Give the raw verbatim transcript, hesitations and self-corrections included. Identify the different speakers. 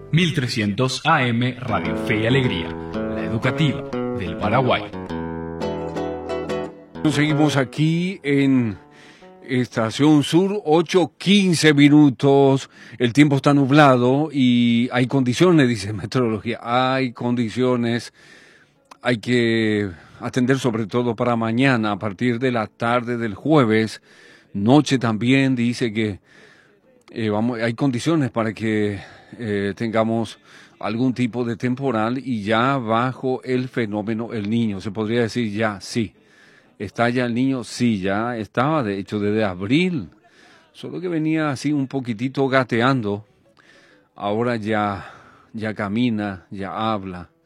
Speaker 1: mil trescientos A M Radio Fe y Alegría, la educativa del Paraguay.
Speaker 2: Seguimos aquí en Estación Sur, ocho quince minutos. El tiempo está nublado y hay condiciones, dice meteorología. Hay condiciones. Hay que atender sobre todo para mañana, a partir de la tarde del jueves. Noche también dice que eh, vamos, hay condiciones para que eh, tengamos algún tipo de temporal y ya bajo el fenómeno El Niño. Se podría decir ya, sí. ¿Está ya el Niño? Sí, ya estaba, de hecho, desde abril. Solo que venía así un poquitito gateando. Ahora ya, ya camina, ya habla.